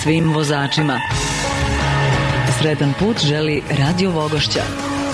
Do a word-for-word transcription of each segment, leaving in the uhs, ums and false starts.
svim vozačima. Sretan put želi Radio Vogošća.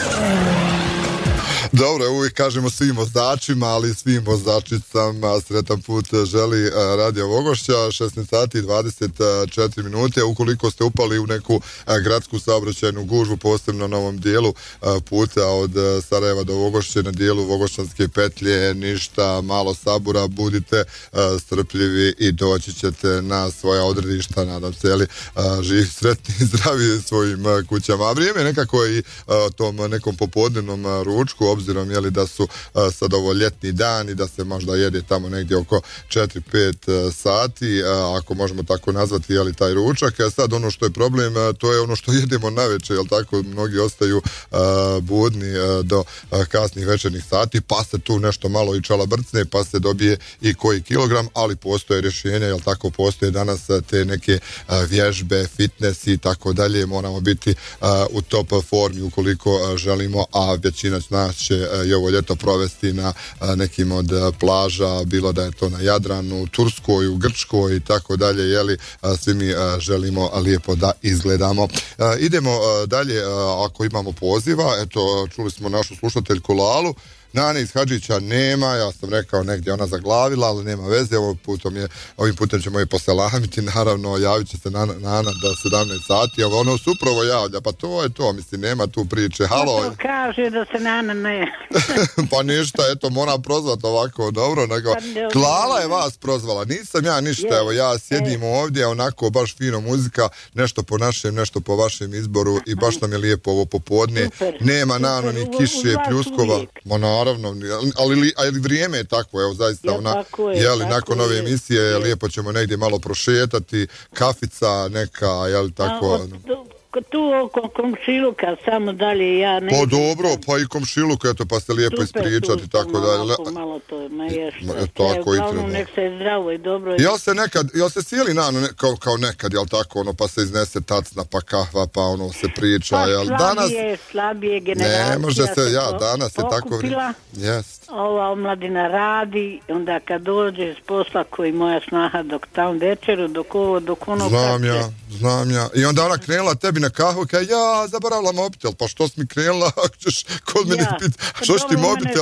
Dobro, uvijek kažemo svim vozačima, ali svim vozačicama sretan put želi Radio Vogošća. šesnaest sati i dvadeset četiri minute. Ukoliko ste upali u neku gradsku saobraćajnu gužvu, posebno na ovom dijelu puta od Sarajeva do Vogošće, na dijelu Vogošćanske petlje, ništa, malo sabura, budite strpljivi i doći ćete na svoja odredišta, nadam se, jeli, živi, sretni i zdravi svojim kućama. A vrijeme nekako i tom nekom popodnevnom ručku, obzirom jeli, da su a, sad ovo ljetni dan i da se možda jede tamo negdje oko četiri pet sati, a, ako možemo tako nazvati, jeli, taj ručak. A sad ono što je problem, a, to je ono što jedemo navečer, jel tako, mnogi ostaju a, budni a, do a, kasnih večernih sati, pa se tu nešto malo i čalabrcne, pa se dobije i koji kilogram, ali postoje rješenja, jel tako, postoje danas a, te neke a, vježbe, fitness i tako dalje, moramo biti a, u top formi ukoliko a, želimo, a većina nas će i ovo ljeto provesti na nekim od plaža, bilo da je to na Jadranu, Turskoj, u Grčkoj i tako dalje, jeli, svi mi želimo lijepo da izgledamo. Idemo dalje, ako imamo poziva, eto, čuli smo našu slušateljku Lalu. Nane iz Hadžića nema, ja sam rekao negdje ona zaglavila, ali nema veze, ovim putem, je, ovim putem ćemo je poselamiti, naravno javit će se Nana, Nana do sedamnaest sati, ovo ono se upravo javlja, pa to je to, mislim, nema tu priče, halo. To kaže da se Nana ne. Pa ništa, eto, moram prozvati ovako, dobro, nego, Klala je vas prozvala, nisam ja ništa, je, evo, ja sjedim je. ovdje, onako, baš fino muzika, nešto po našem, nešto po vašem izboru i baš nam je lijepo ovo popodne, super, nema super, Nano ni kiše, pljuskova, naravno, ali, ali vrijeme je tako, evo, zaista, ja, ona, je, jeli, nakon ove emisije, je. lijepo ćemo negdje malo prošetati, kafica neka, jeli, tako, a, tu oko komšiluka, samo dalje ja ne... Pa dobro, pa i komšiluka, eto, pa se lijepo ispričati, tu, tako dalje. Malo, malo to, ma ješ, ma, tako i treba. Nek se zdravo i dobro. Jel se nekad, jel se cijeli dan, ne, kao, kao nekad, jel tako, ono, pa se iznese tacna, pa kahva, pa ono, se priča, pa, jel, slabije, danas... slabije generacija. Ne, može se, ja, danas je tako... Okupila, jest. Ova omladina radi, onda kad dođe s posla koji moja snaha dok tam večeru, dok ovo, dok ono... Znam ja, znam ja. I onda ona krenula tebi na kahvu, kaj ja, zaboravila mobitel, pa što si mi krenula, ćeš kod mene ja, piti, što što ti mobitel?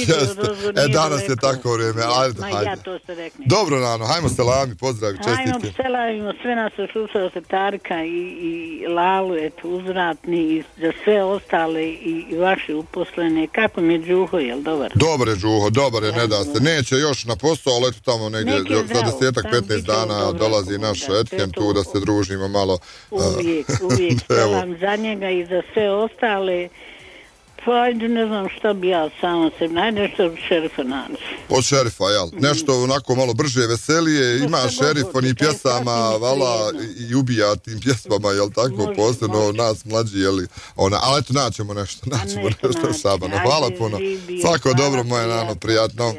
E, danas je tako vrijeme, ajde, ajde. Ja to se rekne. Dobro, Nano, hajmo selami, pozdravi, čestitke. Hajmo selavimo sve nas slušao se Tarika i, i Lalu, eto, uzvratni, i za sve ostale i, i vaše uposlene. Kako mi je Đuho, jel dobar? Dobar je Đuho, dobar je, ne da se, neće još na posao, ali eto tamo negdje, za desetak, petnaest dana dolazi naš Ethem tu da se družimo malo. Uvijek, uvijek selam za njega i za sve ostale. Pa ajde, ne znam šta bi ja sama se, najde nešto od šerifa nanos. Od šerifa, jel? Mm. Nešto onako malo brže, veselije, ima šerif onih pjesama, vala, i ubija tim pjesmama, jel tako, može, posebno može. Nas mlađi, jel, ona, ali eto, naćemo nešto, naćemo nešto, nešto Šabana. Hvala puno. Svako dobro, moje Nano, prijatno.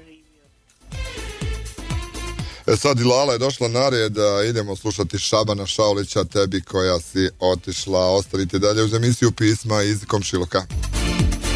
E sad i Lala je došla na red, idemo slušati Šabana Šaulića, tebi koja si otišla. Ostanite dalje uz emisiju Pisma iz komšiluka.